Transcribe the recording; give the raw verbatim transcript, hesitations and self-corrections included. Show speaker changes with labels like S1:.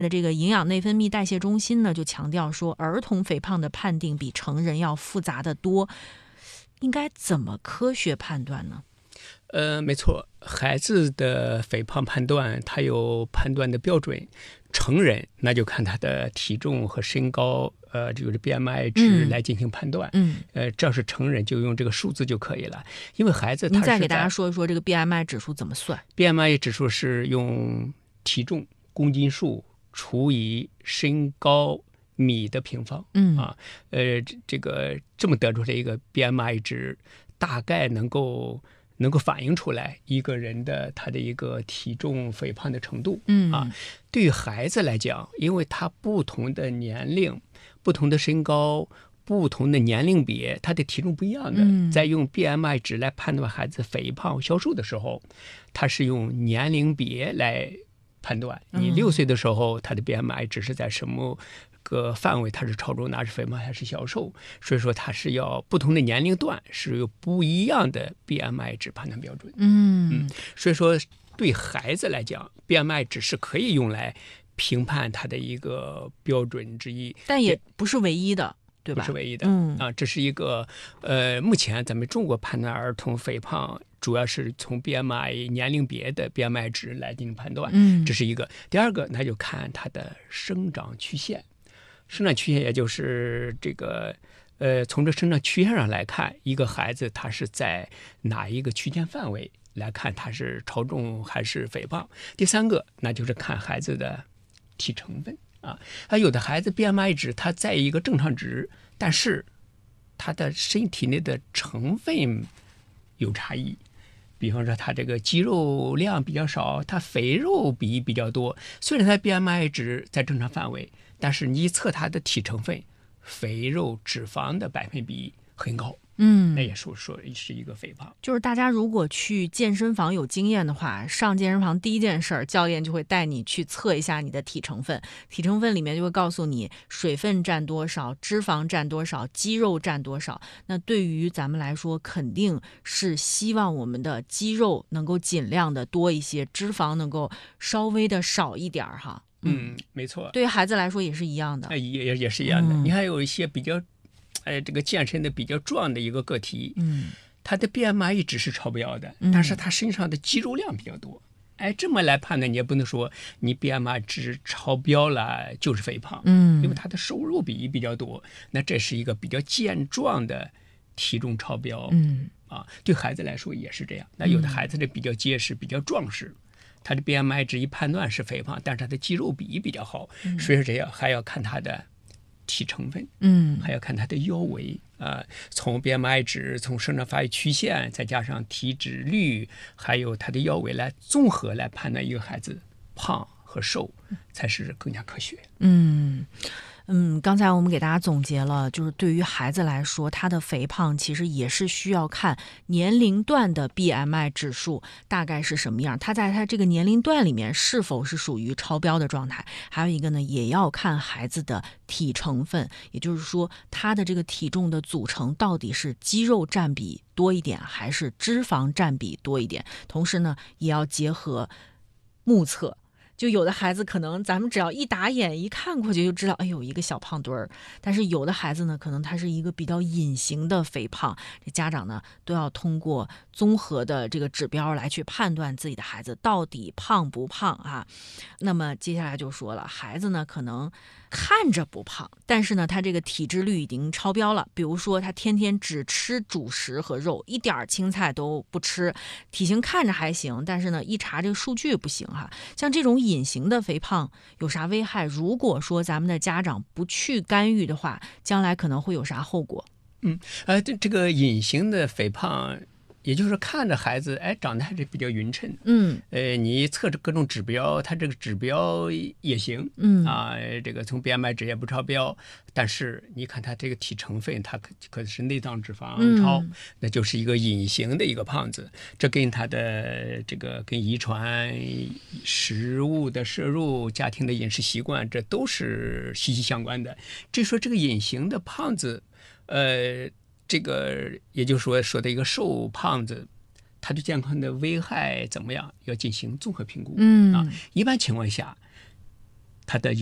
S1: 的这个营养内分泌代谢中心呢，就强调说，儿童肥胖的判定比成人要复杂的多，应该怎么科学判断呢？
S2: 呃，没错，孩子的肥胖判断，它有判断的标准。成人那就看他的体重和身高，呃，就是 B M I 值来进行判断。
S1: 嗯，
S2: 呃，这要是成人就用这个数字就可以了，因为孩子他是
S1: 您再给大家说一说这个 B M I 指数怎么算
S2: ？B M I 指数是用体重公斤数除以身高米的平方。
S1: 嗯
S2: 啊，呃，这个这么得出来一个 B M I 值，大概能够。能够反映出来一个人的他的一个体重肥胖的程度。
S1: 嗯
S2: 啊，对于孩子来讲，因为他不同的年龄、不同的身高、不同的年龄别，他的体重不一样的。
S1: 嗯、
S2: 在用 B M I 值来判断孩子肥胖消瘦的时候，他是用年龄别来判断。你六岁的时候，他的 B M I 值是在什么个范围，它是超重，哪是肥胖还是消瘦，所以说它是要不同的年龄段是有不一样的 B M I 值判断标准。
S1: 嗯
S2: 嗯，所以说对孩子来讲 ，B M I 值是可以用来评判他的一个标准之一，
S1: 但也不是唯一的，对吧？
S2: 不是唯一的。
S1: 嗯
S2: 啊，这是一个呃，目前咱们中国判断儿童肥胖。主要是从 B M I 年龄别的 B M I 值来进行判断，
S1: 嗯，
S2: 这是一个。第二个，那就看他的生长曲线。生长曲线也就是这个，呃，从这生长曲线上来看，一个孩子他是在哪一个区间范围来看他是超重还是肥胖。第三个，那就是看孩子的体成分啊，他有的孩子 B M I 值他在一个正常值，但是他的身体内的成分有差异。比方说他这个肌肉量比较少，他肥肉比比较多，虽然他 B M I 值在正常范围，但是你测他的体成分，肥肉脂肪的百分比很高。
S1: 嗯，
S2: 那也说说是一个肥胖。
S1: 就是大家如果去健身房有经验的话，上健身房第一件事儿，教练就会带你去测一下你的体成分。体成分里面就会告诉你水分占多少，脂肪占多少，肌肉占多少。那对于咱们来说，肯定是希望我们的肌肉能够尽量的多一些，脂肪能够稍微的少一点哈。
S2: 嗯，没错。
S1: 对于孩子来说也是一样的。
S2: 也也也是一样的。
S1: 嗯、
S2: 你还有一些比较。哎，这个健身的比较壮的一个个体，
S1: 嗯，
S2: 他的 B M I 值是超标的，
S1: 嗯、
S2: 但是他身上的肌肉量比较多。哎，这么来判断，你也不能说你 B M I 值超标了就是肥胖，
S1: 嗯，
S2: 因为他的瘦肉比比较多，那这是一个比较健壮的体重超标。
S1: 嗯，
S2: 啊，对孩子来说也是这样。那有的孩子呢比较结实，比较壮实，他的 B M I 值一判断是肥胖，但是他的肌肉比比较好，
S1: 嗯、
S2: 所以这样还要看他的。体成分，
S1: 嗯，
S2: 还要看他的腰围啊、呃，从 B M I 值，从生长发育曲线，再加上体脂率，还有他的腰围来综合来判断一个孩子胖和瘦，才是更加科学。
S1: 嗯。嗯，刚才我们给大家总结了，就是对于孩子来说，他的肥胖其实也是需要看年龄段的 B M I 指数大概是什么样，他在他这个年龄段里面是否是属于超标的状态。还有一个呢，也要看孩子的体成分，也就是说他的这个体重的组成到底是肌肉占比多一点还是脂肪占比多一点。同时呢，也要结合目测。就有的孩子可能咱们只要一打眼一看过去就知道，哎呦一个小胖墩儿。但是有的孩子呢，可能他是一个比较隐形的肥胖，这家长呢都要通过综合的这个指标来去判断自己的孩子到底胖不胖啊。那么接下来就说了，孩子呢可能看着不胖，但是呢他这个体脂率已经超标了，比如说他天天只吃主食和肉，一点青菜都不吃，体型看着还行，但是呢一查这个数据不行哈。像这种隐形的肥胖有啥危害？如果说咱们的家长不去干预的话，将来可能会有啥后果？
S2: 嗯，呃，这这个隐形的肥胖，也就是看着孩子，哎，长得还是比较匀称。
S1: 嗯，
S2: 呃，你测着各种指标，他这个指标也行。
S1: 嗯
S2: 啊，这个从 B M I 值也不超标，但是你看他这个体成分，他可可是内脏脂肪超，
S1: 嗯、
S2: 那就是一个隐形的一个胖子。这跟他的这个跟遗传、食物的摄入、家庭的饮食习惯，这都是息息相关的。至于说这个隐形的胖子，呃。这个也就是说说的一个瘦胖子，他对健康的危害怎么样，要进行综合评估。
S1: 嗯
S2: 啊，一般情况下， 他的